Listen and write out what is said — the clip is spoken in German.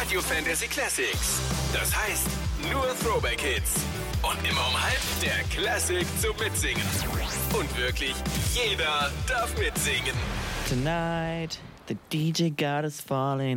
Radio Fantasy Classics. Das heißt, nur Throwback-Hits. Und immer um halb der Classic zum Mitsingen. Und wirklich jeder darf mitsingen. Tonight, the DJ got us falling